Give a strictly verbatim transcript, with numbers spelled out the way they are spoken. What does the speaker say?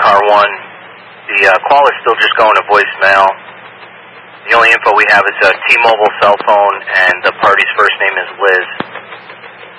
car one. The uh, call is still just going to voicemail. The only info we have is a T-Mobile cell phone, and the party's first name is Liz.